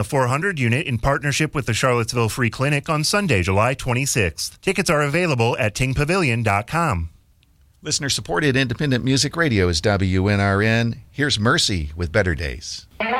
400 unit in partnership with the Charlottesville Free Clinic on Sunday, July 26th. Tickets are available at tingpavilion.com. Listener-supported independent music radio is WNRN. Here's Mercy with Better Days.